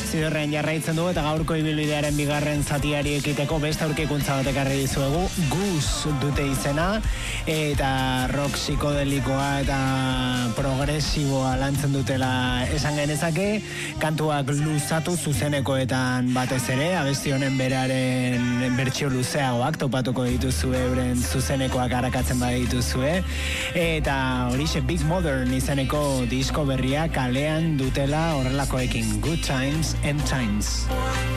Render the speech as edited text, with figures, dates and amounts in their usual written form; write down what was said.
Zidorrean jarraitzen du eta gaurko ibilbidearen bigarren zatiari ekiteko beste aurkikuntza bat ekarri dizuegu. Goose dute izena eta rock psikodelikoa eta progresiboa lantzen dutela esan genezake. Kantuak luzatu zuzenekoetan batez ere, abesti honen beraren bertsio luzeagoak topatuko dituzue, euren zuzenekoak arakatzen badituzue. Eta horixe Big Modern izeneko disko berria kalean dutela horrelakoekin. Good Times and Times.